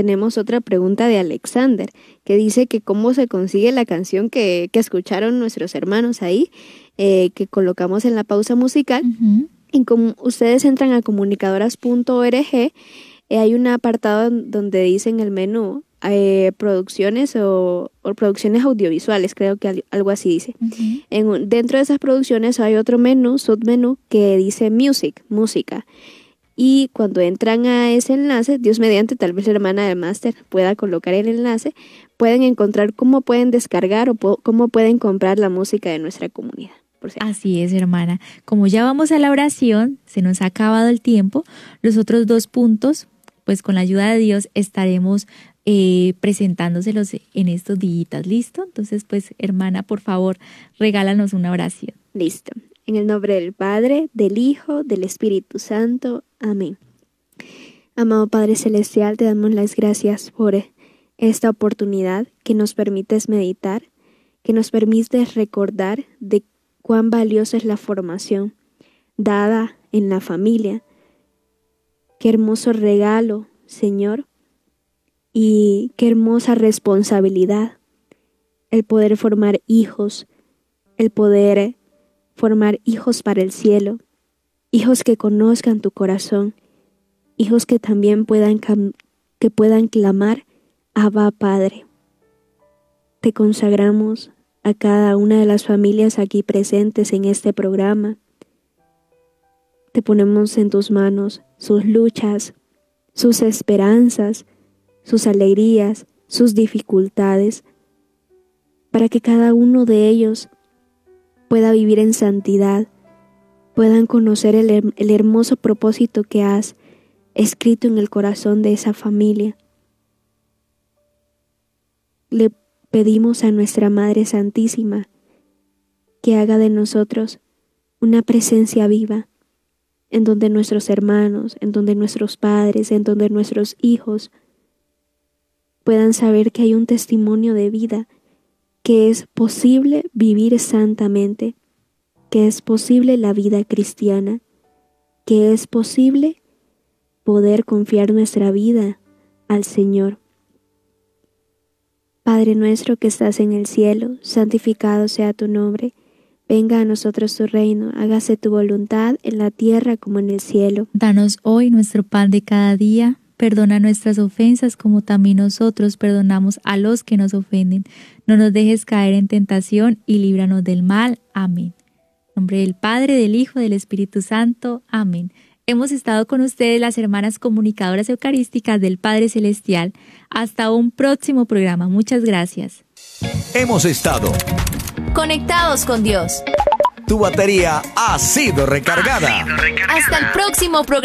tenemos otra pregunta de Alexander, que dice que cómo se consigue la canción que escucharon nuestros hermanos ahí, que colocamos en la pausa musical. Ujú. Y como ustedes entran a comunicadoras.org, hay un apartado donde dice en el menú producciones o producciones audiovisuales, creo que algo así dice. Ujú. Dentro de esas producciones hay otro menú, submenú, que dice Music, música. Y cuando entran a ese enlace, Dios mediante, tal vez la hermana del máster pueda colocar el enlace, pueden encontrar cómo pueden descargar o cómo pueden comprar la música de nuestra comunidad. Por si acaso. Así es, hermana. Como ya vamos a la oración, se nos ha acabado el tiempo. Los otros 2 puntos, pues con la ayuda de Dios estaremos presentándoselos en estos días. ¿Listo? Entonces, pues, hermana, por favor, regálanos una oración. Listo. En el nombre del Padre, del Hijo, del Espíritu Santo. Amén. Amado Padre Celestial, te damos las gracias por esta oportunidad que nos permites meditar, que nos permites recordar de cuán valiosa es la formación dada en la familia. Qué hermoso regalo, Señor, y qué hermosa responsabilidad el poder formar hijos, el poder formar hijos para el cielo, hijos que conozcan tu corazón, hijos que también puedan clamar, Abba Padre. Te consagramos a cada una de las familias aquí presentes en este programa. Te ponemos en tus manos sus luchas, sus esperanzas, sus alegrías, sus dificultades, para que cada uno de ellos pueda vivir en santidad, puedan conocer el hermoso propósito que has escrito en el corazón de esa familia. Le pedimos a nuestra Madre Santísima que haga de nosotros una presencia viva, en donde nuestros hermanos, en donde nuestros padres, en donde nuestros hijos puedan saber que hay un testimonio de vida, que es posible vivir santamente, que es posible la vida cristiana, que es posible poder confiar nuestra vida al Señor. Padre nuestro que estás en el cielo, santificado sea tu nombre. Venga a nosotros tu reino, hágase tu voluntad en la tierra como en el cielo. Danos hoy nuestro pan de cada día. Perdona nuestras ofensas como también nosotros perdonamos a los que nos ofenden. No nos dejes caer en tentación y líbranos del mal. Amén. En nombre del Padre, del Hijo, del Espíritu Santo. Amén. Hemos estado con ustedes las hermanas comunicadoras eucarísticas del Padre Celestial. Hasta un próximo programa. Muchas gracias. Hemos estado Conectados con Dios. Tu batería ha sido recargada. Hasta el próximo programa.